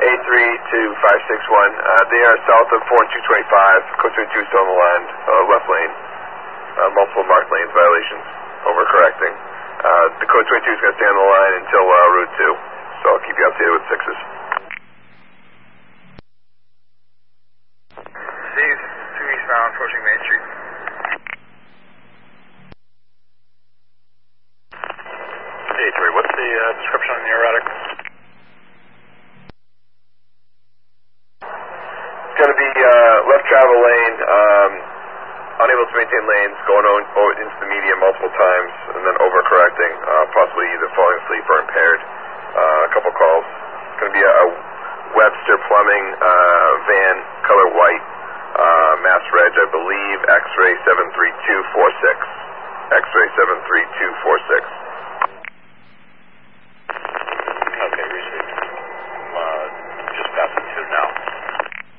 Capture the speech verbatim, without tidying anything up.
A three two five six one. Uh, they are south of four and two twenty-five. Code twenty-two still on the line, uh, left lane. Uh, multiple marked lanes violations. Overcorrecting. Uh, the code twenty-two is going to stay on the line until uh, route two. So I'll keep you updated with sixes. Steve, two eastbound, approaching Main Street. A three, what's the uh, description on the erratic? It's going to be uh, left travel lane, um, unable to maintain lanes, going on, on into the median multiple times, and then overcorrecting, uh, possibly either falling asleep or impaired. Uh, a couple calls. It's going to be a, a Webster Plumbing uh, van, color white, uh, mass reg, I believe, X-ray seven three two four six. X-ray seven three two four six.